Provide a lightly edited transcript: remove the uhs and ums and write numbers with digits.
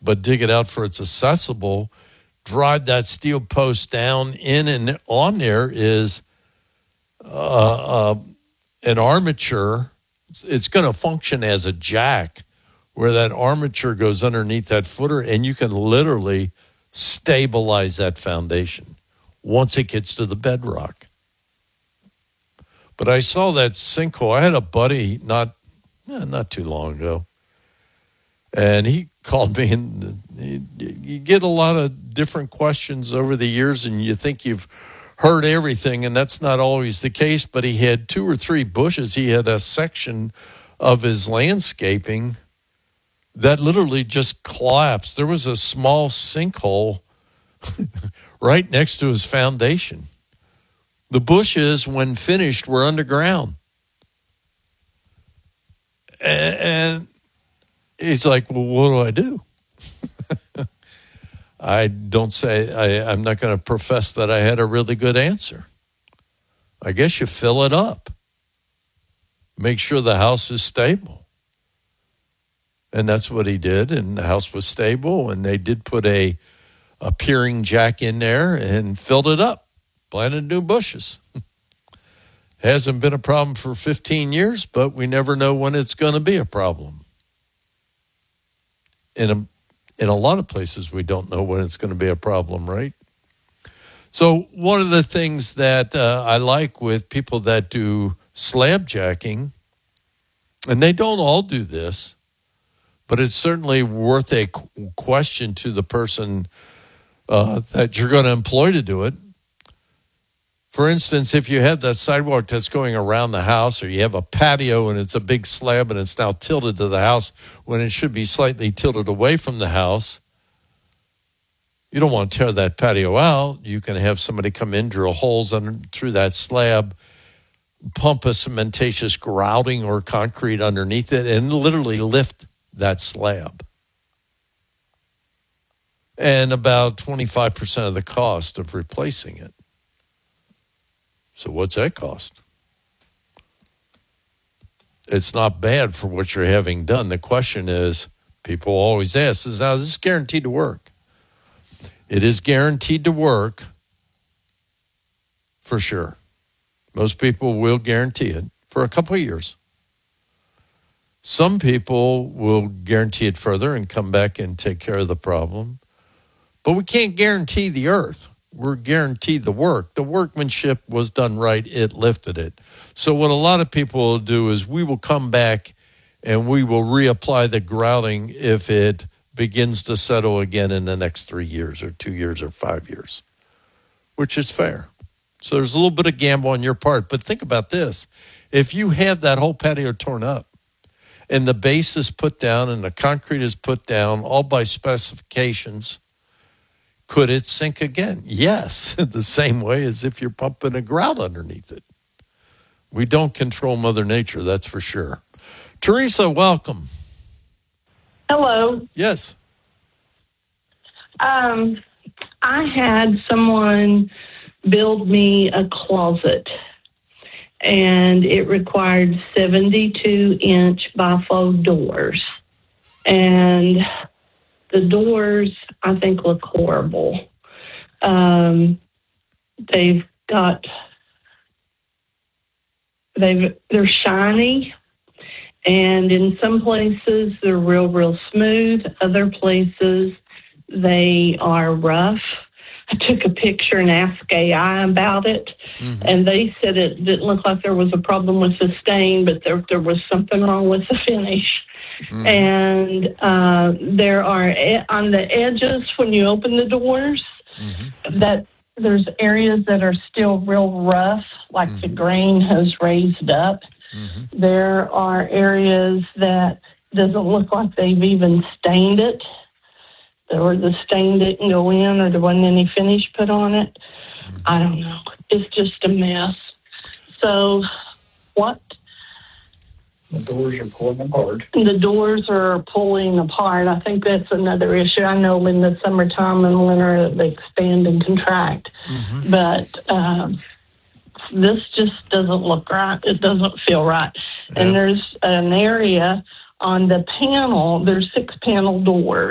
but dig it out for it's accessible. Drive that steel post down in, and on there is an armature. It's going to function as a jack where that armature goes underneath that footer, and you can literally stabilize that foundation once it gets to the bedrock. But I saw that sinkhole. I had a buddy not too long ago, and he called me, and you get a lot of different questions over the years, and you think you've heard everything, and that's not always the case. But he had 2 or 3 bushes. He had a section of his landscaping that literally just collapsed. There was a small sinkhole right next to his foundation. The bushes, when finished, were underground. And he's like, well, what do I do? I'm not going to profess that I had a really good answer. I guess you fill it up. Make sure the house is stable. And that's what he did, and the house was stable, and they did put a piering jack in there and filled it up, planted new bushes. Hasn't been a problem for 15 years, but we never know when it's going to be a problem. In a lot of places, we don't know when it's going to be a problem, right? So one of the things that I like with people that do slab jacking, and they don't all do this, but it's certainly worth a question to the person that you're going to employ to do it. For instance, if you have that sidewalk that's going around the house, or you have a patio and it's a big slab and it's now tilted to the house when it should be slightly tilted away from the house, you don't want to tear that patio out. You can have somebody come in, drill holes through that slab, pump a cementatious grouting or concrete underneath it, and literally lift that slab. And about 25% of the cost of replacing it. So what's that cost? It's not bad for what you're having done. The question is, people always ask, is this guaranteed to work? It is guaranteed to work for sure. Most people will guarantee it for a couple of years. Some people will guarantee it further and come back and take care of the problem. But we can't guarantee the earth. We're guaranteed the work. The workmanship was done right. It lifted it. So what a lot of people will do is we will come back and we will reapply the grouting if it begins to settle again in the next 3 years or 2 years or 5 years, which is fair. So there's a little bit of gamble on your part. But think about this. If you have that whole patio torn up and the base is put down and the concrete is put down, all by specifications, could it sink again? Yes, the same way as if you're pumping a grout underneath it. We don't control Mother Nature, that's for sure. Teresa, welcome. Hello. Yes. I had someone build me a closet, and it required 72-inch bifold doors. And the doors, I think, look horrible. They're shiny, and in some places they're real smooth. Other places they are rough. I took a picture and asked AI about it, and they said it didn't look like there was a problem with the stain, but there was something wrong with the finish. And there are, on the edges, when you open the doors, that there's areas that are still real rough, like the grain has raised up. There are areas that doesn't look like they've even stained it, or the stain didn't go in, or there wasn't any finish put on it. I don't know. It's just a mess. So what? The doors are pulling apart. The doors are pulling apart. I think that's another issue. I know in the summertime and winter they expand and contract. But this just doesn't look right. It doesn't feel right. Yeah. And there's an area on the panel, there's 6 panel doors.